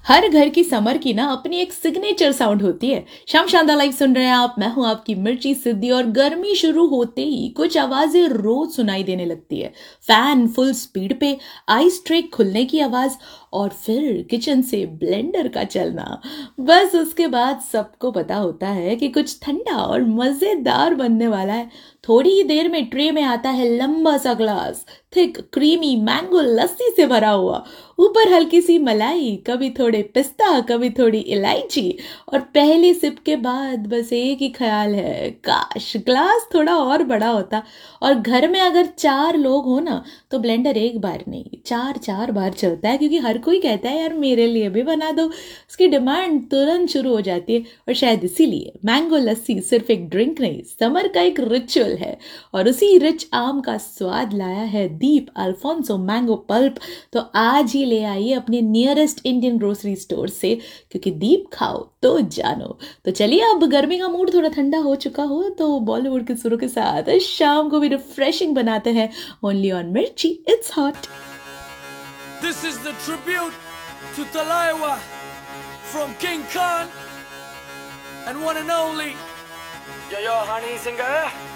हर घर की समर की ना अपनी एक सिग्नेचर साउंड होती है। शाम शानदार लाइव सुन रहे हैं आप, मैं हूं आपकी मिर्ची सिद्धि। और गर्मी शुरू होते ही कुछ आवाजें रोज सुनाई देने लगती है। फैन फुल स्पीड पे, आइस ट्रे खुलने की आवाज, और फिर किचन से ब्लेंडर का चलना। बस उसके बाद सबको पता होता है कि कुछ ठंडा और मजेदार बनने वाला है। थोड़ी ही देर में ट्रे में आता है लंबा सा ग्लास, थिक क्रीमी मैंगो लस्सी से भरा हुआ। ऊपर हल्की सी मलाई, कभी थोड़े पिस्ता, कभी थोड़ी इलायची। और पहली सिप के बाद बस एक ही ख्याल है, काश ग्लास थोड़ा और बड़ा होता। और घर में अगर 4 लोग हो ना, तो ब्लेंडर एक बार नहीं 4 बार चलता है, क्योंकि हर कोई कहता है यार मेरे लिए भी बना दो। उसकी डिमांड तुरंत शुरू हो जाती है। और शायद इसीलिए मैंगो लस्सी सिर्फ एक ड्रिंक नहीं, समर का एक रिचुअल है। और उसी रिच आम का स्वाद लाया है दीप अल्फोंसो मैंगो पल्प। तो आज ही ले आइए अपने नियरेस्ट इंडियन ग्रोसरी स्टोर से, क्योंकि दीप खाओ तो जानो। तो चलिए, अब गर्मी का मूड थोड़ा ठंडा हो चुका हो तो बॉलीवुड के सुरों के साथ शाम को भी रिफ्रेशिंग बनाते हैं। ओनली ऑन मिर्ची, it's hot. This is the tribute to Talaiwa from King Khan and one and only Yo Honey Singer.